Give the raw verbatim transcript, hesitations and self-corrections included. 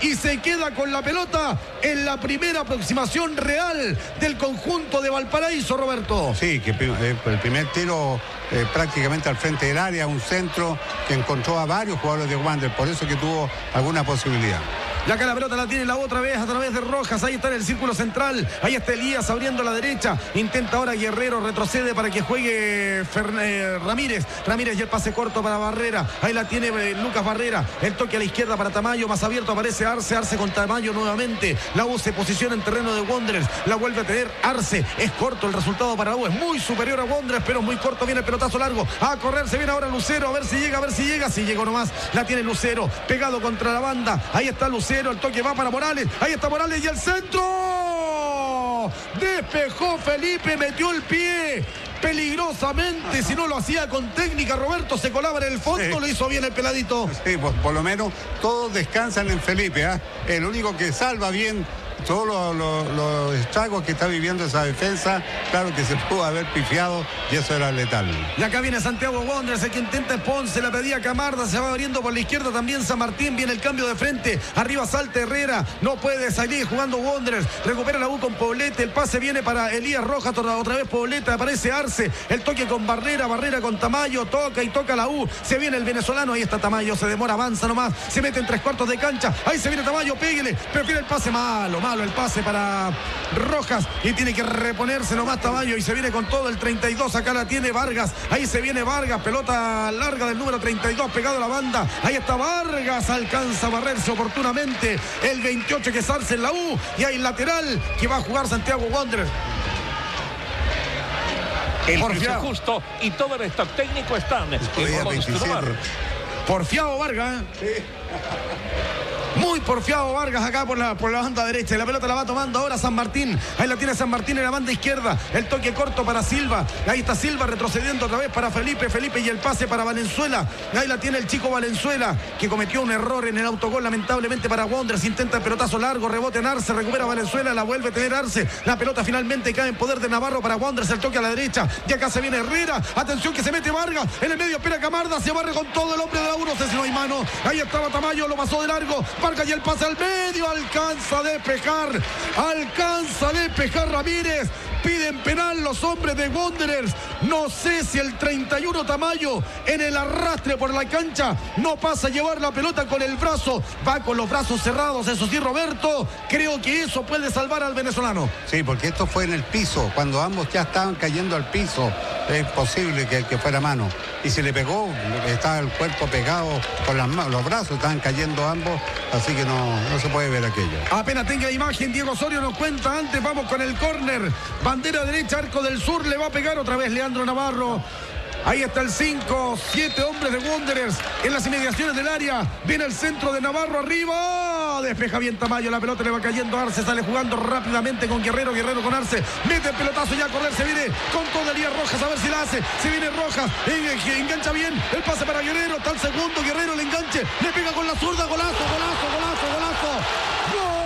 y se queda con la pelota en la primera aproximación real del conjunto de Valparaíso, Roberto. Sí, que eh, el primer tiro eh, prácticamente al frente del área, un centro que encontró a varios jugadores de Wander, por eso que tuvo alguna posibilidad. Y acá la pelota la tiene la otra vez a través de Rojas. Ahí está en el círculo central. Ahí está Elías abriendo a la derecha. Intenta ahora Guerrero, retrocede para que juegue Fern eh, Ramírez. Ramírez y el pase corto para Barrera. Ahí la tiene eh, Lucas Barrera. El toque a la izquierda para Tamayo. Más abierto aparece Arce. Arce con Tamayo nuevamente. La U se posiciona en terreno de Wanderers. La vuelve a tener Arce. Es corto el resultado para la U. Es muy superior a Wanderers, pero muy corto. Viene el pelotazo largo. A correr se viene ahora Lucero. A ver si llega, a ver si llega. Si llegó nomás. La tiene Lucero. Pegado contra la banda. Ahí está Lucero. El toque va para Morales. Ahí está Morales y el centro. Despejó Felipe, metió el pie peligrosamente. Si no lo hacía con técnica, Roberto, se colaba en el fondo. Sí. Lo hizo bien el peladito. Sí, pues por lo menos todos descansan en Felipe, ¿eh? El único que salva bien todos los, los, los estragos que está viviendo esa defensa. Claro que se pudo haber pifiado y eso era letal. Y acá viene Santiago Wanderers, el que intenta Ponce, la pedía Camarda, se va abriendo por la izquierda también San Martín, viene el cambio de frente, arriba salta Herrera, no puede salir jugando Wanderers, recupera la U con Poblete, el pase viene para Elías Rojas, otra vez Poblete, aparece Arce, el toque con Barrera, Barrera con Tamayo, toca y toca la U, se viene el venezolano, ahí está Tamayo, se demora, avanza nomás, se mete en tres cuartos de cancha, ahí se viene Tamayo, pégale, prefiere el pase malo, malo el pase para Rojas y tiene que reponerse nomás Tamayo y se viene con todo el treinta y dos, acá la tiene Vargas, ahí se viene Vargas, pelota larga del número treinta y dos pegado a la banda, ahí está Vargas, alcanza a barrerse oportunamente el veintiocho que es Arce en la U y hay lateral que va a jugar Santiago Wanderers. El cruce justo y todo el stock técnico están en continuar. Porfiado Vargas, ¿eh? Sí. Muy porfiado Vargas acá por la, por la banda derecha. Y la pelota la va tomando ahora San Martín. Ahí la tiene San Martín en la banda izquierda. El toque corto para Silva. Ahí está Silva retrocediendo otra vez para Felipe. Felipe y el pase para Valenzuela. Ahí la tiene el chico Valenzuela, que cometió un error en el autogol lamentablemente para Wanderers. Intenta el pelotazo largo. Rebote en Arce. Recupera Valenzuela. La vuelve a tener Arce. La pelota finalmente cae en poder de Navarro para Wanderers. El toque a la derecha. Y acá se viene Herrera. Atención que se mete Vargas. En el medio espera Camarda. Se barre con todo el hombre de la U. No sé si no hay mano. Ahí estaba Tamayo. Lo pasó de largo. Vargas y el pase al medio, alcanza a despejar, alcanza a despejar Ramírez, piden penal los hombres de Wanderers, no sé si el treinta y uno Tamayo en el arrastre por la cancha no pasa a llevar la pelota con el brazo, va con los brazos cerrados, eso sí Roberto, creo que eso puede salvar al venezolano. Sí, porque esto fue en el piso, cuando ambos ya estaban cayendo al piso, es posible que, que fuera mano, y se le pegó, estaba el cuerpo pegado con las manos, los brazos estaban cayendo ambos, así que no, no se puede ver aquello. Apenas tenga imagen, Diego Osorio nos cuenta antes, vamos con el córner, bandera derecha, arco del sur, le va a pegar otra vez Leandro Navarro. Ahí está el cinco, siete hombres de Wanderers en las inmediaciones del área. Viene el centro de Navarro arriba. Despeja bien Tamayo, la pelota le va cayendo a Arce. Sale jugando rápidamente con Guerrero. Guerrero con Arce. Mete el pelotazo ya a correr. Se viene con todo Elías Rojas. A ver si la hace. Se viene Rojas. Engancha bien. El pase para Guerrero. Está el segundo. Guerrero el enganche. Le pega con la zurda. Golazo, golazo, golazo, golazo. ¡Gol!